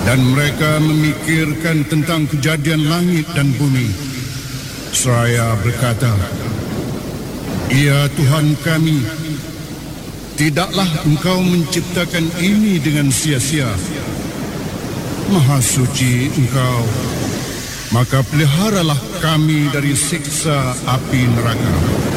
Dan mereka memikirkan tentang kejadian langit dan bumi. Seraya berkata, "Ya Tuhan kami, tidaklah Engkau menciptakan ini dengan sia-sia. Maha suci Engkau, maka peliharalah kami dari siksa api neraka."